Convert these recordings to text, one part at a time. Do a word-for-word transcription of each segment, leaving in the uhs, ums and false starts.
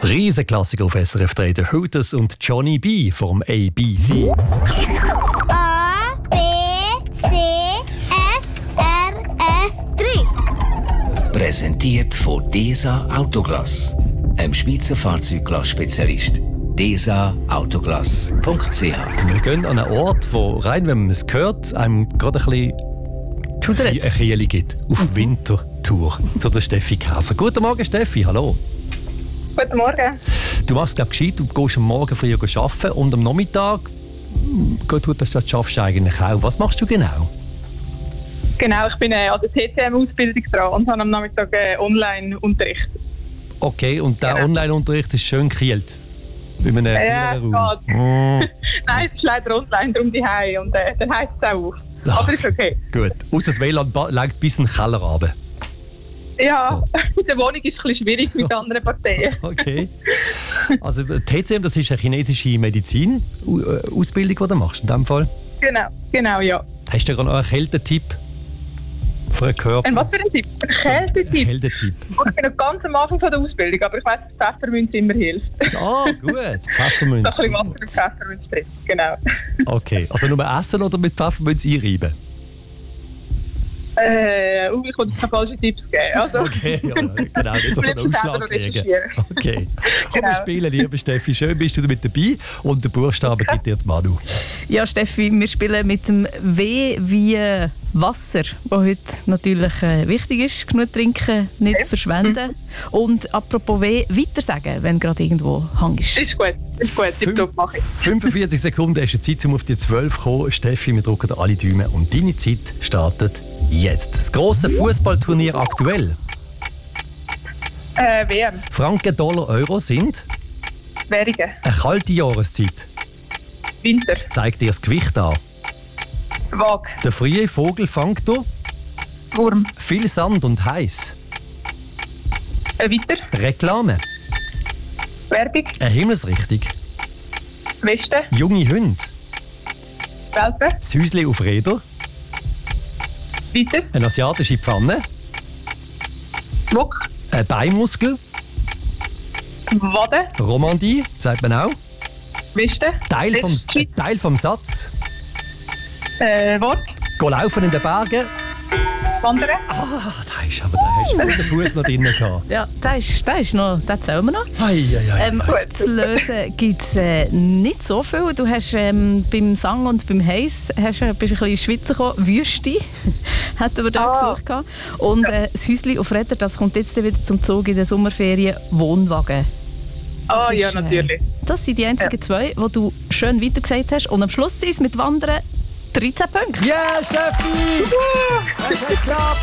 Riesenklassiker auf S R F drei, The Hooters und Johnny B vom A B C. A, B, C, S, R, F drei. Präsentiert von DESA Autoglass, einem Schweizer Fahrzeugglass-Spezialist. desa autoglass punkt c h. Wir gehen an einen Ort, wo rein, wenn man es hört, einem gerade ein bisschen Schudert. eine Kiele gibt. Auf Wintertour zu der Steffi Käser. Guten Morgen, Steffi, hallo. Guten Morgen. Du machst, glaube ich, gescheit, du gehst am Morgen früher arbeiten und am Nachmittag gut, das, das schaffst du eigentlich auch. Was machst du genau? Genau, ich bin äh, an der T C M-Ausbildung dran und habe am Nachmittag äh, Online-Unterricht. Okay, und der Genau. Online-Unterricht ist schön gekielt? Bei einem Ja, kleineren es Raum? geht. Mm. Nein, es ist leider online, darum die Hause und äh, dann heisst es auch auf. Ach, Aber ist okay. Gut, aus dem W L A N ba- legt bis in den Keller runter. Ja, in der Wohnung ist es ein bisschen schwierig mit anderen Parteien. Okay. Also T C M, das ist eine chinesische Medizin-Ausbildung, die du machst in diesem Fall. Genau, genau, ja. Hast du gerade noch einen Kältetipp für einen Körper? Und was für ein Tipp? Ein Kältetipp. Kältetipp. Und ich bin noch ganz am Anfang von der Ausbildung, aber ich weiss, dass Pfefferminz immer hilft. Ah, gut. Ein Pfefferminz. bisschen Wasser und Pfefferminz drin, genau. Okay, also nur essen oder mit Pfefferminz einreiben? Äh, uh, ich wollte jetzt keine falschen Tipps geben. Also, Okay, ja, genau, nicht, dass wir einen Vielleicht Ausschlag selber noch kriegen. recherchieren. Okay. Komm, wir Genau. spielen, liebe Steffi. Schön bist du mit dabei. Und der Buchstabe gibt dir die Manu. Ja, Steffi, wir spielen mit dem W wie Wasser, was heute natürlich äh, wichtig ist. Genug trinken, nicht Okay. verschwenden. Und apropos W, weitersagen, wenn gerade irgendwo hängst. Ist gut, ist gut, tipptopp mache ich. fünfundvierzig Sekunden hast du Zeit, um auf die zwölf zu kommen. Steffi, wir drücken dir alle Daumen. Und deine Zeit startet jetzt. Das grosse Fußballturnier aktuell. Äh, W M, Franken, Dollar, Euro sind Währungen, eine kalte Jahreszeit. Winter, Zeigt dir das Gewicht an. Waage, Der frühe Vogel fängt durch. Wurm, Viel Sand und heiß. äh, weiter, Reklame. Werbung, Eine Himmelsrichtung. Westen, Junge Hunde. Welpen, Das Häusli auf Räder. weiter, Eine asiatische Pfanne. Wok, Ein Beinmuskel. Wade, Romandie, sagt man auch. Westen, Teil vom, Westschweiz, äh, Teil vom Satz. äh, Wort, Geh laufen in den Bergen. Wandern, Ah, da ist aber, da hast du voll den Fuß noch drin gehabt. Ja, das ist, das ist noch, das zählen wir noch. Ei, ei, ei. Ähm, zu lösen gibt es äh, nicht so viel. Du hast ähm, beim Sang und beim Heiss hast, äh, bist ein bisschen in die Schweiz gekommen. Wüste hätten wir da Ah. gesucht. gehabt. Und äh, das Häuschen auf Räder, das kommt jetzt wieder zum Zug in den Sommerferien. Wohnwagen. Das ah ja, ist, äh, natürlich. Das sind die einzigen zwei, die du schön weitergesagt hast. Und am Schluss sind es mit Wandern dreizehn Punkte. Ja, yeah, Steffi! Es hat geklappt!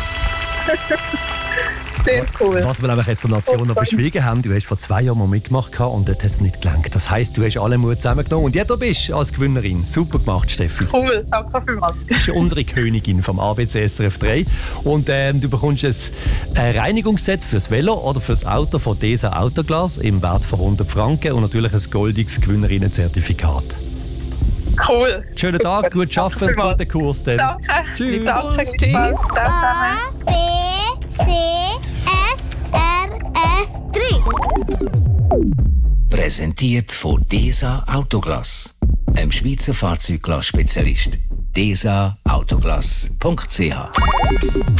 Sehr cool. Was wir nämlich jetzt der Nation noch verschwiegen haben, du hast vor zwei Jahren mal mitgemacht und dort hat es nicht gelangt. Das heisst, du hast alle Mut zusammengenommen und jetzt bist du als Gewinnerin. Super gemacht, Steffi. Cool, danke vielmals. Du bist unsere Königin vom A B C S R F drei. Und ähm, du bekommst ein äh, Reinigungsset fürs Velo oder fürs Auto von DESA Autoglass im Wert von hundert Franken und natürlich ein goldiges Gewinnerinnenzertifikat. Cool. Schönen Tag, gut Danke arbeiten, vielmals. guten Kurs dann. Danke. Tschüss. Danke, Tschüss. gleichfalls. Ciao zusammen. A, B, C, S, R, F drei. Präsentiert von DESA Autoglass, einem Schweizer Fahrzeugglass-Spezialist. desa autoglass punkt c h.